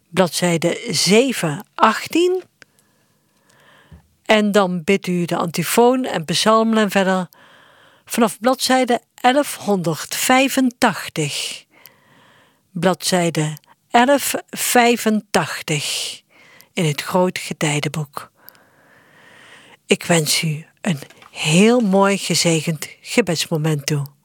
bladzijde 718. En dan bidt u de antifoon en psalmen verder vanaf bladzijde 1185. Bladzijde 1185 in het Groot Getijdenboek. Ik wens u een heel mooi gezegend gebedsmoment toe.